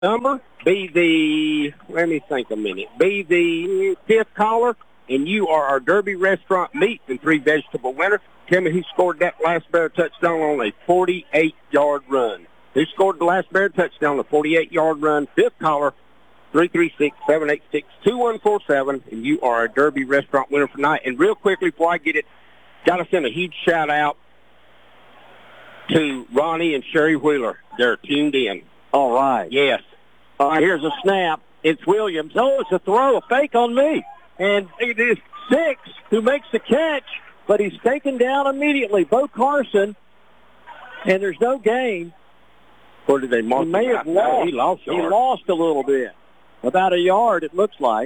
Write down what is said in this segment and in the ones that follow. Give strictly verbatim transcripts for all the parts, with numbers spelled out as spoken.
number, be the, let me think a minute, be the fifth caller, and you are our Derby Restaurant Meat and Three Vegetable winner. Tell me who scored that last Bear touchdown on a forty-eight-yard run. Who scored the last Bear touchdown on a forty-eight-yard run? Fifth caller, three three six, seven eight six, two one four seven, and you are a Derby Restaurant winner for tonight. And real quickly, before I get it, got to send a huge shout-out to Ronnie and Sherry Wheeler. They're tuned in. All right. Yes. All right, here's a snap. It's Williams. Oh, it's a throw, a fake on me. And it is Six who makes the catch, but he's taken down immediately. Bo Carson, and there's no gain. Or did they mark He may him have out? lost. No, he lost He yard. lost a little bit. About a yard, it looks like.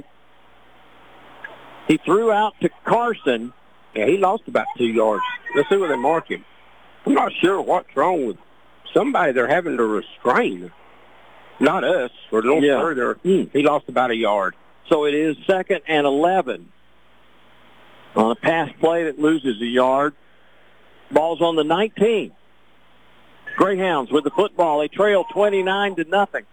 He threw out to Carson. Yeah, he lost about two yards. Let's see where they mark him. I'm not sure what's wrong with somebody they're having to restrain. Not us, or no Yeah. further. Mm. He lost about a yard. So it is second and eleven. On a pass play that loses a yard. Ball's on the nineteen. Greyhounds with the football. They trail twenty-nine to nothing.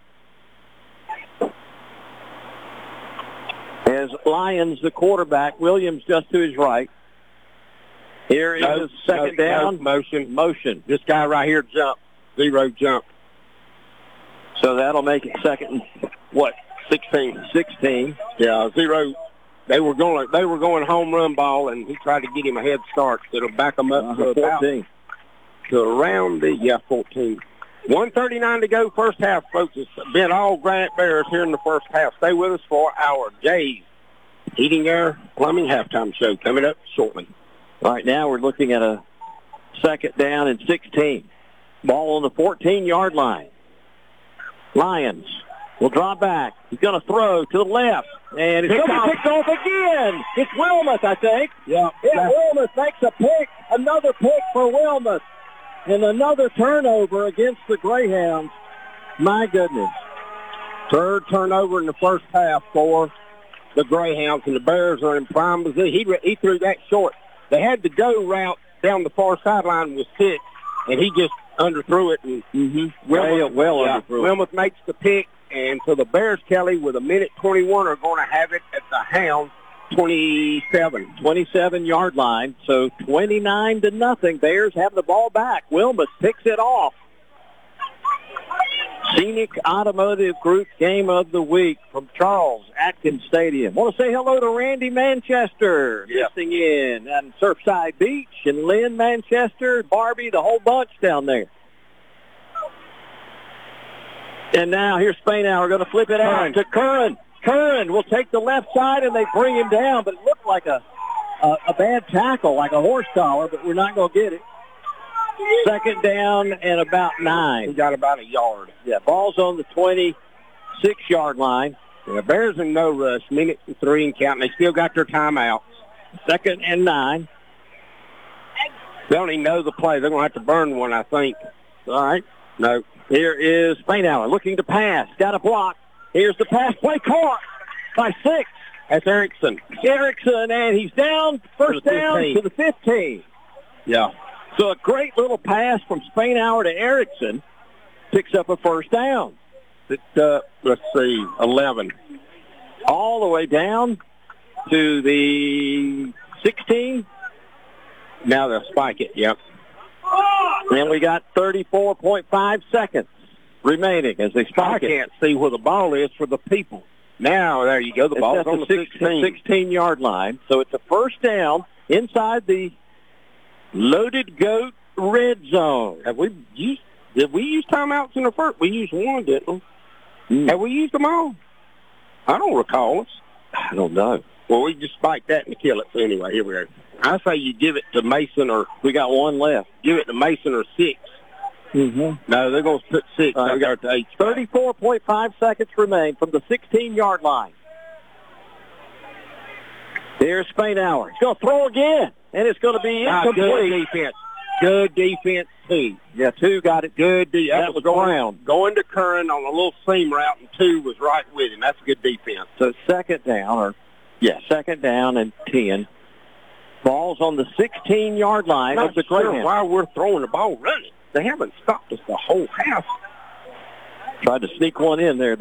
As Lyons, the quarterback, Williams just to his right. Here is No, second no, down. no, motion. Motion. This guy right here jumped. Zero jump. So that'll make it second and, what, sixteen. sixteen. Yeah, zero. They were going. They were going home run ball, and he tried to get him a head start. So it'll back them up to Uh, about fourteen. to around the yeah fourteen. one thirty-nine to go, first half, folks. It's been all Granite Bears here in the first half. Stay with us for our Jay's Heating, Air, Plumbing halftime show coming up shortly. Right now we're looking at a second down and sixteen. Ball on the fourteen-yard line. Lions will draw back. He's going to throw to the left. And it's going to be picked off again. It's Wilmoth, I think. Yeah. Yeah, Wilmoth makes a pick. Another pick for Wilmoth. And another turnover against the Greyhounds. My goodness. Third turnover in the first half for the Greyhounds, and the Bears are in prime position. He, he threw that short. They had the go route down the far sideline with six, and he just underthrew it. And Mm-hmm. Wilmoth, Well, well yeah, underthrew it. Wilmoth makes the pick, and so the Bears, Kelly, with a minute twenty-one, are going to have it at the Hounds twenty-seven. twenty-seven-yard line. So twenty-nine to nothing. Bears have the ball back. Wilmoth picks it off. Scenic Automotive Group Game of the Week from Charles Atkins Stadium. Want to say hello to Randy Manchester, Yeah. listening in on Surfside Beach, and Lynn Manchester, Barbie, the whole bunch down there. And now here's Spainhour going to flip it out Curran. to Curran. Curran will take the left side, and they bring him down, but it looked like a, a, a bad tackle, like a horse collar, but we're not going to get it. Second down and about nine. He got about a yard. Yeah, ball's on the twenty-six-yard line. The Bears in no rush, minute and three and counting. They still got their timeouts. Second and nine. They don't even know the play. They're going to have to burn one, I think. All right. No. Here is Spainhour looking to pass. Got a block. Here's the pass play caught by six. That's Erickson. Erickson, and he's down. First To the down fifteen. to the fifteen. Yeah. So a great little pass from Spainhour to Erickson picks up a first down. It's, uh, let's see, eleven. All the way down to the sixteen. Now they'll spike it, yep. And we got thirty-four point five seconds remaining as they I spike it. can't see where the ball is for the people. Now, there you go. The It's ball's at on the six- sixteen. sixteen-yard line. So it's a first down inside the Loaded Goat red zone. Have we used, did we use timeouts in the first? We used one, didn't we? Mm. Have we used them all? I don't recall us. I don't know. Well, we just spiked that and kill it. So anyway, here we go. I say you give it to Mason or We got one left. give it to Mason or six. Mm-hmm. No, they're going to put six All right, out we there got at the eight. thirty-four point five seconds remain from the sixteen-yard line. Here's Spainhour. He's going to throw again, and it's going to be Ah, good incomplete. defense. Good defense, too. Yeah, two got it. Good defense. That That was was going, Brown. going to Curran on a little seam route, and two was right with him. That's a good defense. So second down, or yeah, second down and ten. Ball's on the sixteen-yard line Not of the sure Greyhounds. why we're throwing the ball running. They haven't stopped us the whole half. Tried to sneak one in there.